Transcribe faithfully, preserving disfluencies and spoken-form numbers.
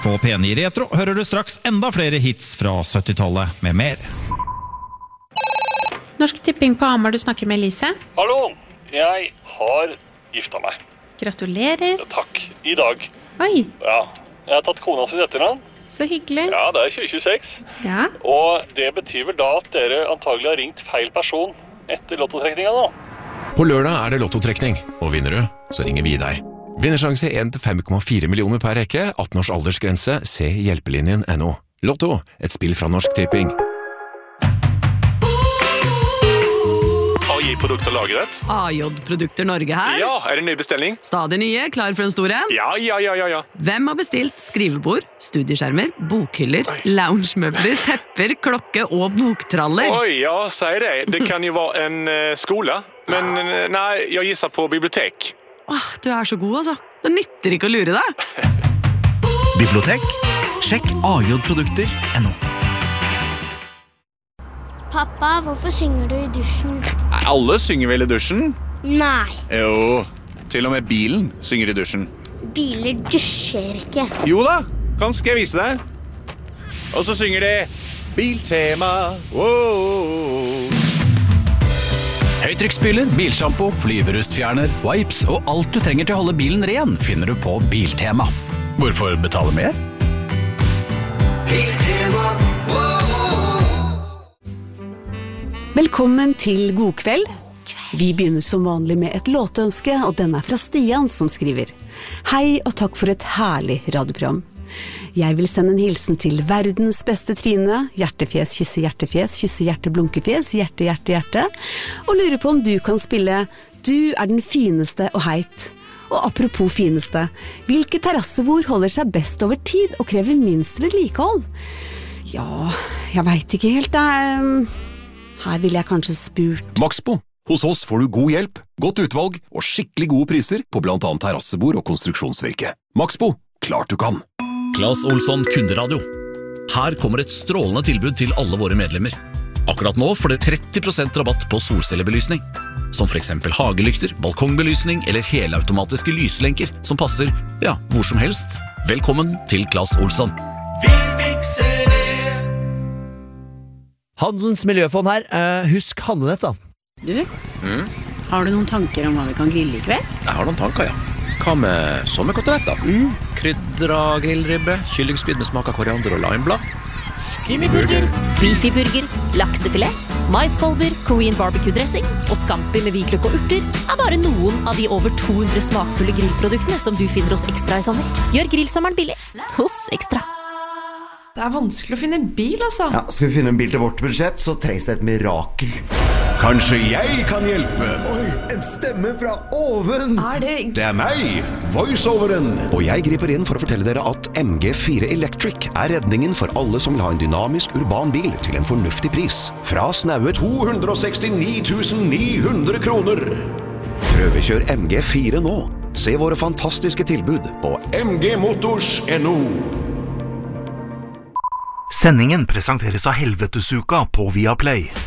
På P ni Retro hører du straks enda flere hits fra syttitallet med mer. Norsk Tipping på Hamar, du snakker med Elise. Hallo, jeg har gifta meg. Gratulerer. Ja, takk, i dag. Oi. Ja, jeg har tatt kona sitt etternavn. Så hyggelig. Ja, det er tjue tjueseks. Ja. Og det betyr vel da at dere antagelig har ringt feil person etter lottotrekninga nå. På lørdag er det lottotrekning, og vinner du, så ringer vi deg. Vinnersjanse en til fem komma fire millioner per rekke, atten års aldersgrense, se hjelpelinjen punktum no. Lotto, et spill fra Norsk Tipping. A J-produkter lagret. A J-produkter Norge her. Ja, er det ny bestilling? Stadig nye, klar for en stor en. Ja, ja, ja, ja, ja. Hvem har bestilt skrivebord, studieskjermer, bokhyller, loungemøbler, tepper, klokke og boktraller? Oi, ja, sier det. Det kan jo være en uh, skole, men uh, nei, jeg gisser på bibliotek. Åh, du er så god, altså. Det nytter ikke å lure deg. Bibliotek? Sjekk A J-produkter punktum no. Pappa, hvorfor synger du i dusjen? Alle synger vel i dusjen? Nei, Jo, til og med bilen synger i dusjen. biler dusjer ikke. Jo da, kan skal jeg vise deg. Og så synger de Biltema. Wow. Høytrykksspyler, bilshampoo, flyverustfjerner, wipes og alt du trenger til å holde bilen ren finner du på Biltema. Hvorfor betale mer? Biltema. Velkommen til God kveld. Vi begynner som vanlig med et låtønske, og den er fra Stian som skriver: Hei og takk for et herlig radioprogram. Jeg vil sende en hilsen til verdens beste Trine, hjertefjes, kysse hjertefjes, kysse hjerte, blunkefjes, hjerte, hjerte, hjerte, og lurer på om du kan spille Du er den fineste og heit. Og apropos fineste, hvilke terrassebord holder seg best over tid og krever minst vedlikehold? Ja, jeg vet ikke helt, det. Her vil jeg kanskje spurt. Maxbo. Hos oss får du god hjelp, godt utvalg og skikkelig gode priser på blant annet terrassebord og konstruksjonsvirke. Maxbo. Klart du kan. Claes Olsson Kunderadio. Her kommer et strålende tilbud til alle våre medlemmer. Akkurat nå får dere tretti prosent rabatt på solcellebelysning, som for eksempel hagelykter, balkongbelysning eller helautomatiske lyslenker som passer, ja, hvor som helst. Velkommen til Claes Olsson. Vi fikser det. Handelens miljøfond her. Uh, husk handlenett da. Du, mm? Har du noen tanker om hva vi kan grille i kveld? Jeg har noen tanker, ja. Hva med sommerkoteletter? Mm. Krydra grillribbe, kyllingspyd med smak av koriander og limeblad. Skinnyburger, beefyburger, laksefilet, maiskolber, Korean barbecue-dressing og scampi med hvitløk og urter er bare noen av de over to hundre smakfulle grillproduktene som du finner hos Ekstra i sommer. Gjør grillsommeren billig hos Ekstra. Det er vanskelig å finne en bil, altså. Ja, skal vi finne en bil til vårt budsjett, så trengs det et mirakel. Kanskje jeg kan hjelpe? Oi, en stemme fra oven! Er det... Det er meg, voiceoveren. Og jeg griper inn for å fortelle dere at M G fire Electric er redningen for alle som vil ha en dynamisk urban bil til en fornuftig pris. Fra snaue to hundre sekstini tusen ni hundre kroner. Prøvekjør M G fire nå. Se våre fantastiske tilbud på m g motors punktum no. Sendingen presenteres av Helvetesuka på Viaplay.